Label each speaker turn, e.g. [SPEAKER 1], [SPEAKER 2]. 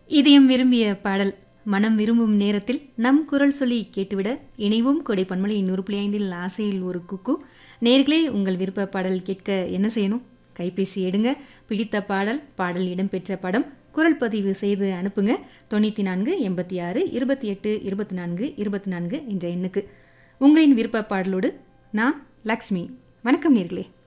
[SPEAKER 1] இதயம் விரும்பிய பாடல் மனம் விரும்பும் நேரத்தில் நம் குரல் சொல்லி கேட்டுவிட இணைவும் கொடை பன்மொழி 100.5 ஆசையில் ஒரு குக்கு. நேர்களே, உங்கள் விருப்ப பாடல் கேட்க என்ன செய்யணும்? கைபேசி எடுங்க, பிடித்த பாடல், பாடல் இடம்பெற்ற படம், குரல் பதிவு செய்து அனுப்புங்க 94 86 28 24 24 என்ற எண்ணுக்கு. உங்களின் விருப்ப பாடலோடு நான் லக்ஷ்மி. வணக்கம் நேர்களே.